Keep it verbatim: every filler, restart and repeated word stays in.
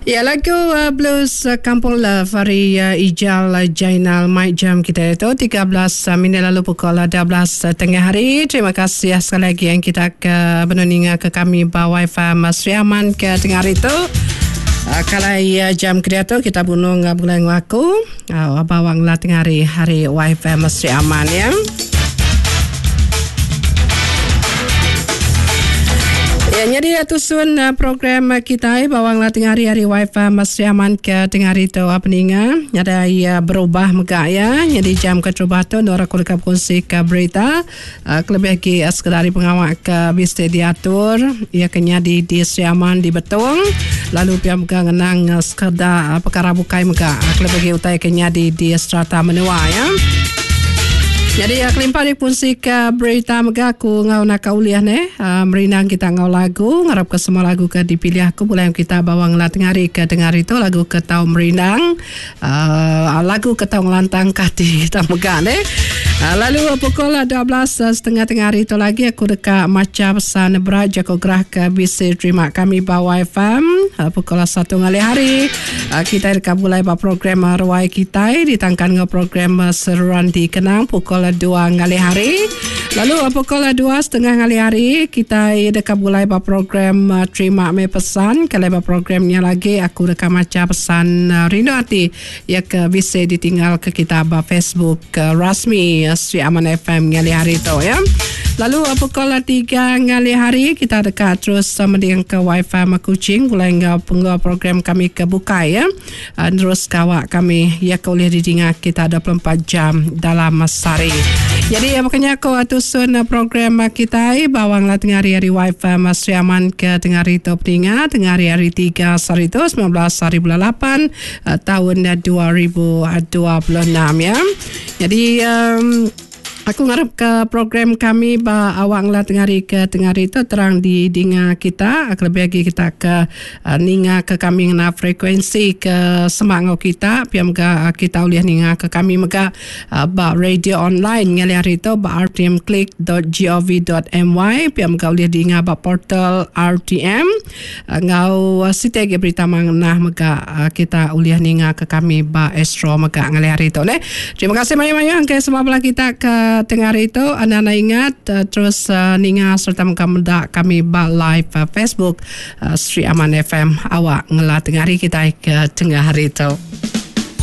Ya, lagu uh, blues uh, Kampung Love dari uh, Ijal uh, Jainal mic jam kita itu tiga belas uh, minit lalu pukul dua belas uh, tengah hari. Terima kasih uh, sekali lagi yang kita ke benuninga ke kami bawa F M Sri Aman ke dengar itu. Uh, kalau uh, jam kita tu kita bunuh uh, bulan waku uh, bawang lah tengah hari hari F M Sri Aman ya. Ya, jadi atusun uh, program uh, kita bawang lah tengah hari hari Wi-Fi Sri Aman ke tengah hari tu apa ninga ada ia berubah megak ya. Jadi jam kecoba tu orang kuliah kongsi ke berita uh, kelebih lagi uh, sekadari pengawak ke bisa diatur ia kenya di di Sri Aman di Betong lalu pihak megak ngenang uh, sekadar uh, perkara bukai megak uh, kelebih lagi utai kenya di di strata menua ya. Jadi ya kelimpah di punsi ke berita megaku ngau nak kauliah ne uh, merinang kita ngau lagu ngarap ke semua lagu ke dipilih aku boleh kita bawang lah tengari ke dengar itu lagu ke tau merinang uh, lagu ke tau ngelantang kati kita megak ne uh, lalu pukul dua belas uh, setengah tengah hari itu lagi aku dekat macam pesan berat jako gerah ke bisa terima kami bawa F M uh, pukul satu ngali hari uh, kita dekat mulai bawa program uh, ruai kita ditangkan ngau program uh, seruan di Kenang pukul dua ngali hari. Lalu pukul dua setengah ngali hari kita dekat mulai ba program uh, terima me pesan kalau ba programnya lagi aku dekat macam pesan uh, rindu hati ya ke bisa ditinggal ke kita ba Facebook uh, rasmi uh, Sri Aman F M ngali hari tu ya. Lalu uh, pukul tiga ngali hari kita dekat terus sama uh, dengan ke Wi-Fi Kuching mulai ngau penggal program kami ke buka ya. Uh, terus kawak kami ya ke boleh didengar kita dua puluh empat jam dalam sehari. Jadi makanya aku atusun program kita bawang lah tengah hari Wi-Fi Sri Aman ke tengah hari itu pendengar tengah hari hari tiga hari itu sembilan belas hari bulan lapan uh, tahun dua ribu dua puluh enam ya. Jadi um, aku ngarap ke program kami ba awang lah tengah hari ke tengah hari itu terang di dinga kita lebih lagi kita ke uh, ninga ke kami na frekuensi ke semangau kita pia mega uh, kita uliah ninga ke kami mega uh, ba radio online ngali hari itu ba r t m click dot gov dot m y pia mega uliah dinga ba portal R T M uh, ngau uh, sitege berita mangnah mega uh, kita uliah ninga ke kami ba Astro mega ngali hari itu ne. Terima kasih banyak-banyak angke semua belah kita ke tengah hari itu anda-anda ingat uh, terus uh, ninga serta muka kami ba live uh, Facebook uh, Sri Aman F M awak ngelah tengah hari kita ke tengah hari itu.